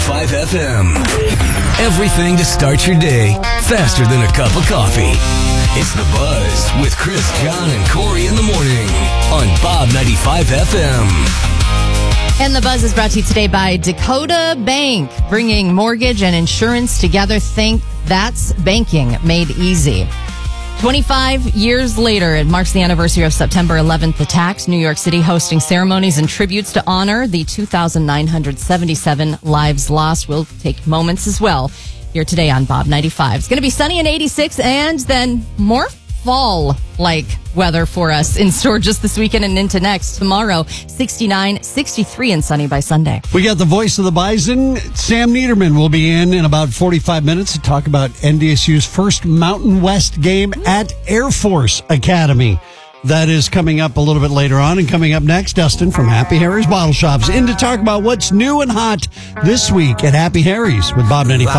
95 FM. Everything to start your day faster than a cup of coffee. It's The Buzz with Chris, John, and Corey in the morning on Bob 95 FM. And The Buzz is brought to you today by Dakota Bank, bringing mortgage and insurance together. Think that's banking made easy. 25 years later, it marks the anniversary of September 11th attacks. New York City hosting ceremonies and tributes to honor the 2,977 lives lost. We'll take moments as well here today on Bob 95. It's going to be sunny and 86, and then more fall-like weather for us in store just this weekend and into next. Tomorrow, 69, 63, and sunny by Sunday. We got the voice of the Bison. Sam Niederman will be in about 45 minutes to talk about NDSU's first Mountain West game at Air Force Academy. That is coming up a little bit later on. And coming up next, Dustin from Happy Harry's Bottle Shops in to talk about what's new and hot this week at Happy Harry's with Bob 95.